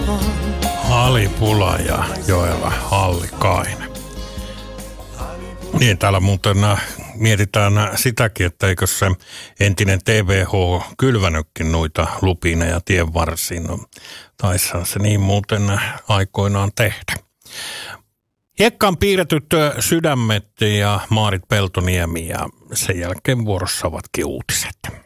Halipula ja Joella Hallikainen. Niin, täällä muuten mietitään sitäkin, että eikö se entinen TVH kylvänytkin noita lupineja tien varsiin. No, taisihan se niin muuten aikoinaan tehdä. Hiekkaan piirretyt sydämet ja Maarit Peltoniemi ja sen jälkeen vuorossa ovatkin uutiset.